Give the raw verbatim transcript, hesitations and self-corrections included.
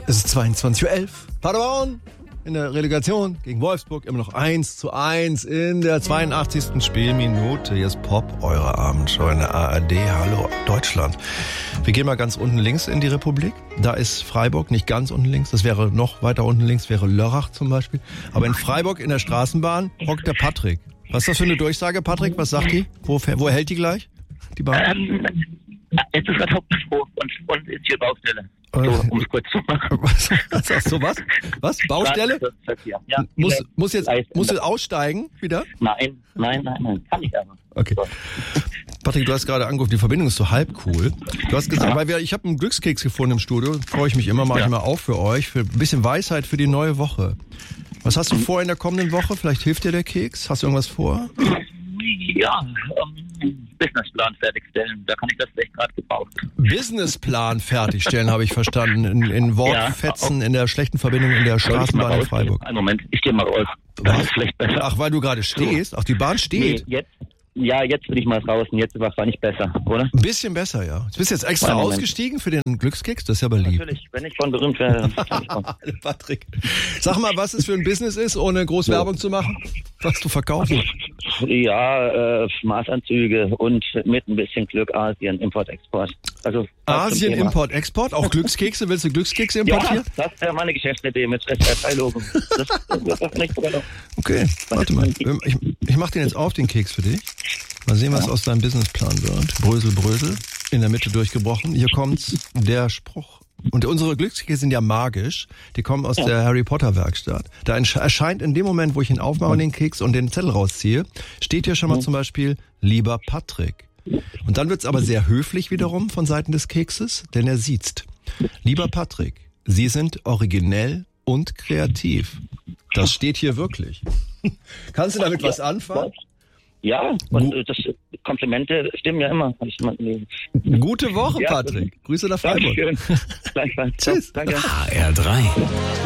Es ist zweiundzwanzig Uhr elf. Paderborn in der Relegation gegen Wolfsburg immer noch eins zu eins in der zweiundachtzigsten Spielminute. Hier ist Pop, eure Abendshow in der A R D. Hallo Deutschland. Wir gehen mal ganz unten links in die Republik. Da ist Freiburg, nicht ganz unten links. Das wäre noch weiter unten links, wäre Lörrach zum Beispiel. Aber in Freiburg in der Straßenbahn hockt der Patrick. Was ist das für eine Durchsage, Patrick? Was sagt die? Wo, wo hält die gleich? Die Bahn? Ähm, jetzt ist gerade Hauptbahnhof und, und ist hier Baustelle. So, um es kurz zu machen. Was, was sagst du, was? Was? Baustelle? Ja, muss, muss jetzt, muss jetzt aussteigen wieder? Nein, nein, nein, nein, kann ich aber. Okay. Patrick, du hast gerade angerufen, die Verbindung ist so halb cool. Du hast gesagt, ja. weil wir, ich habe einen Glückskeks gefunden im Studio, freue ich mich immer, mache ja. ich mal auf für euch, für ein bisschen Weisheit für die neue Woche. Was hast du vor in der kommenden Woche? Vielleicht hilft dir der Keks? Hast du irgendwas vor? Ja, ähm, Businessplan fertigstellen, da kann ich das echt gerade gebraucht. Businessplan fertigstellen, habe ich verstanden, in, in Wortfetzen, ja, in der schlechten Verbindung in der Straßenbahn in Freiburg. Einen Moment, ich gehe mal raus. Das ist vielleicht besser. Ach, weil du gerade stehst? Ach, die Bahn steht? Nee, jetzt. Ja, jetzt bin ich mal draußen. Jetzt war es nicht besser, oder? Ein bisschen besser, ja. Du bist jetzt extra ausgestiegen für den Glückskeks? Das ist ja aber lieb. Natürlich, wenn ich schon berühmt wäre. Patrick, sag mal, was es für ein Business ist, ohne groß so. Werbung zu machen, was du verkaufst. Ja, äh, Maßanzüge und mit ein bisschen Glück Asien, Import-Export. Also Asien, Import-Export? Auch Glückskekse? Willst du Glückskekse importieren? Ja, das wäre meine Geschäftsidee mit S R drei-Logo. Das, das ist nicht so. Okay, warte mal. Ich, ich mach den jetzt auf, den Keks für dich. Mal sehen, was ja. aus deinem Businessplan wird. Brösel, Brösel. In der Mitte durchgebrochen. Hier kommt der Spruch. Und unsere Glückskekse sind ja magisch. Die kommen aus ja. der Harry Potter Werkstatt. Da erscheint in dem Moment, wo ich ihn aufmache, den Keks und den Zettel rausziehe, steht hier schon mal zum Beispiel, lieber Patrick. Und dann wird's aber sehr höflich wiederum von Seiten des Kekses, denn er siezt. Lieber Patrick, Sie sind originell und kreativ. Das steht hier wirklich. Kannst du damit ja. was anfangen? Ja, und äh, das Komplimente stimmen ja immer. Gute Woche, Patrick. Ja, Grüße nach Freiburg. Dankeschön. Gleichfalls. Tschüss. Danke. A R drei.